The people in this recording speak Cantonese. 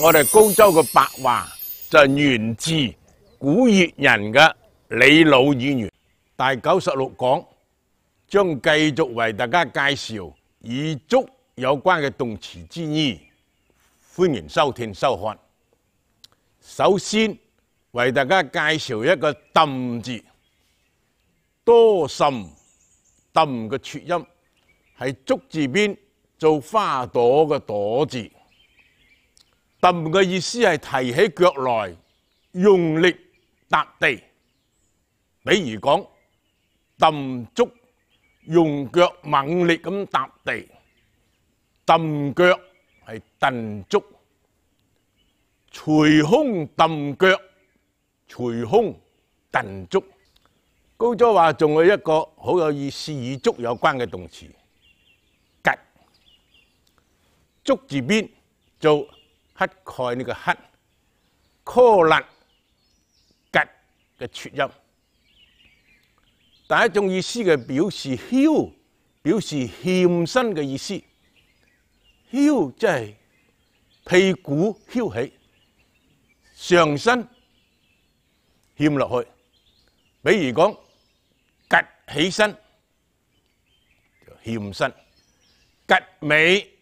我哋高州嘅白話就係源自古越人嘅李老演員。第96講將繼續為大家介紹與足有關嘅動詞之意，歡迎收聽收看。首先為大家介紹一個揼字，多甚揼嘅撮音係足字邊做花朵嘅朵字。揼嘅意思係提起腳來用力踏地，比如講揼足用腳猛力咁踏地，揼腳係蹬足，捶胸揼腳，捶胸蹬足。高州話仲有一個好有意思與足有關嘅動詞，趷，足字邊做乞丐呢個乞，柯勒趷嘅撮音。第一種意思嘅表示囂，表示欠身嘅意思。囂即係屁股囂起，上身欠落去。比如講趷起身就欠身，趷尾